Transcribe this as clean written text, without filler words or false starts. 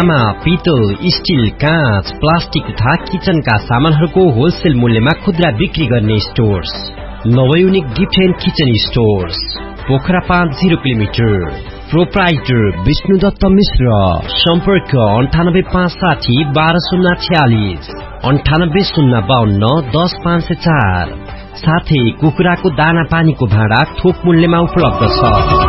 तामा, पितल, स्टील, काँच, प्लास्टिक तथा किचनका सामानहरूको होलसेल मूल्यमा खुद्रा बिक्री गर्ने stores नवयुनिक gift and kitchen stores Pokhara 5 0 kilometre proprietor Vishnudutt मिश्र सम्पर्क 98560 12046 98052 10504 साथै कुखुराको दाना पानीको भाँडा थोक मूल्यमा उपलब्ध छ।